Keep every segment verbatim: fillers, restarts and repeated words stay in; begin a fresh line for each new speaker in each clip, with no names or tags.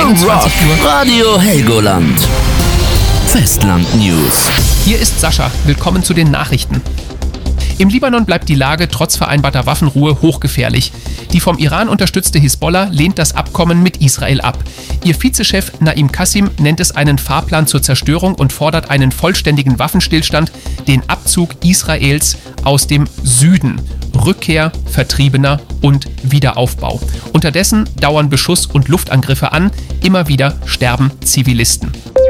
einundzwanzig Uhr.
Radio Helgoland. Festland News.
Hier ist Sascha. Willkommen zu den Nachrichten. Im Libanon bleibt die Lage trotz vereinbarter Waffenruhe hochgefährlich. Die vom Iran unterstützte Hisbollah lehnt das Abkommen mit Israel ab. Ihr Vizechef Naim Qassim nennt es einen Fahrplan zur Zerstörung und fordert einen vollständigen Waffenstillstand, den Abzug Israels aus dem Süden, Rückkehr Vertriebener und Wiederaufbau. Unterdessen dauern Beschuss- und Luftangriffe an, immer wieder sterben Zivilisten.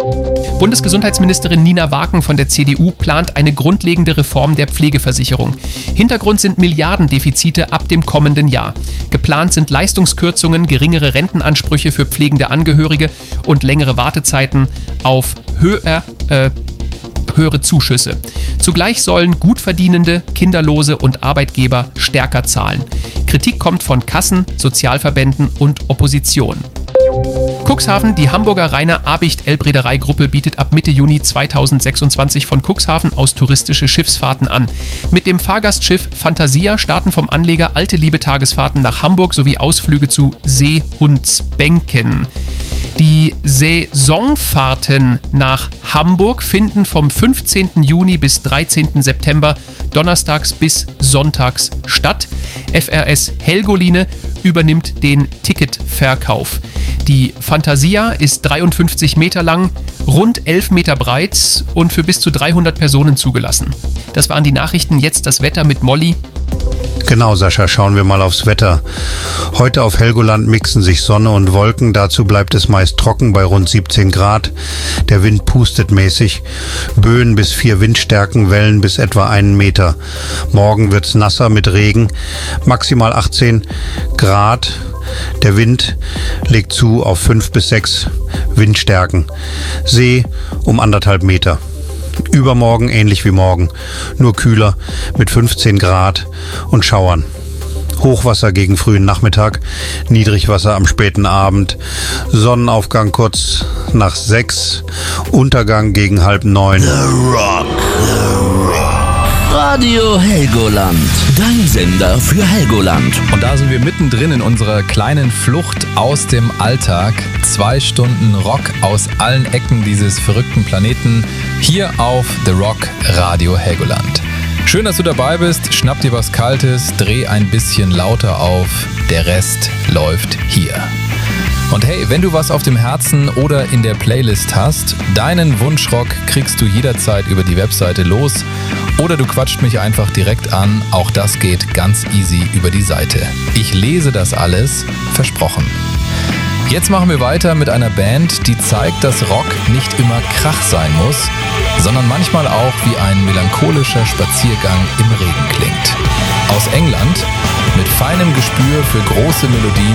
Bundesgesundheitsministerin Nina Waken von der C D U plant eine grundlegende Reform der Pflegeversicherung. Hintergrund sind Milliardendefizite ab dem kommenden Jahr. Geplant sind Leistungskürzungen, geringere Rentenansprüche für pflegende Angehörige und längere Wartezeiten auf höher, äh, höhere Zuschüsse. Zugleich sollen Gutverdienende, Kinderlose und Arbeitgeber stärker zahlen. Kritik kommt von Kassen, Sozialverbänden und Opposition. Cuxhaven, die Hamburger Rainer Abicht Elbreederei-Gruppe bietet ab Mitte Juni zweitausendsechsundzwanzig von Cuxhaven aus touristische Schiffsfahrten an. Mit dem Fahrgastschiff Fantasia starten vom Anleger alte Liebe-Tagesfahrten nach Hamburg sowie Ausflüge zu Seehundsbänken. Die Saisonfahrten nach Hamburg finden vom fünfzehnten Juni bis dreizehnten September donnerstags bis sonntags statt. F R S Helgoline übernimmt den Ticketverkauf. Die Fantasia ist dreiundfünfzig Meter lang, rund elf Meter breit und für bis zu dreihundert Personen zugelassen. Das waren die Nachrichten. Jetzt das Wetter mit Molly.
Genau, Sascha, schauen wir mal aufs Wetter. Heute auf Helgoland mixen sich Sonne und Wolken. Dazu bleibt es meist trocken bei rund siebzehn Grad. Der Wind pustet mäßig. Böen bis vier Windstärken, Wellen bis etwa einen Meter. Morgen wird's nasser mit Regen. Maximal achtzehn Grad. Der Wind legt zu auf fünf bis sechs Windstärken. See um anderthalb Meter. Übermorgen ähnlich wie morgen, nur kühler mit fünfzehn Grad und Schauern. Hochwasser gegen frühen Nachmittag, Niedrigwasser am späten Abend, Sonnenaufgang kurz nach sechs, Untergang gegen halb neun.
The Rock. The Rock. Radio Helgoland. Dein Sender für Helgoland.
Und da sind wir mittendrin in unserer kleinen Flucht aus dem Alltag. Zwei Stunden Rock aus allen Ecken dieses verrückten Planeten. Hier auf The Rock Radio Helgoland. Schön, dass du dabei bist. Schnapp dir was Kaltes, dreh ein bisschen lauter auf. Der Rest läuft hier. Und hey, wenn du was auf dem Herzen oder in der Playlist hast, deinen Wunschrock kriegst du jederzeit über die Webseite los. Oder du quatscht mich einfach direkt an. Auch das geht ganz easy über die Seite. Ich lese das alles, versprochen. Jetzt machen wir weiter mit einer Band, die zeigt, dass Rock nicht immer Krach sein muss, sondern manchmal auch wie ein melancholischer Spaziergang im Regen klingt. Aus England, mit feinem Gespür für große Melodien